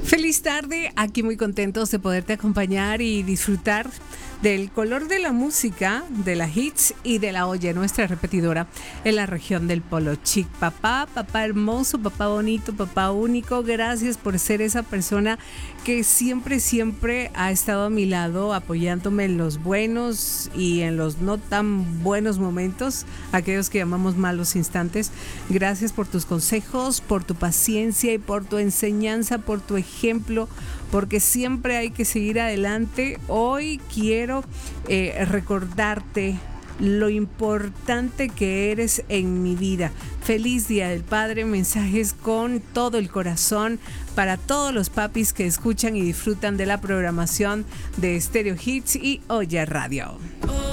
Feliz tarde, aquí muy contentos de poderte acompañar y disfrutar del color de la música, de la hits y de la olla, nuestra repetidora en la región del Polo Chic. Papá hermoso, papá bonito, papá único, gracias por ser esa persona que siempre ha estado a mi lado, apoyándome en los buenos y en los no tan buenos momentos, aquellos que llamamos malos instantes. Gracias por tus consejos, por tu paciencia y por tu enseñanza, por tu ejemplo, porque siempre hay que seguir adelante. Hoy quiero recordarte lo importante que eres en mi vida. Feliz Día del Padre, mensajes con todo el corazón para todos los papis que escuchan y disfrutan de la programación de Stereo Hits y Olla Radio.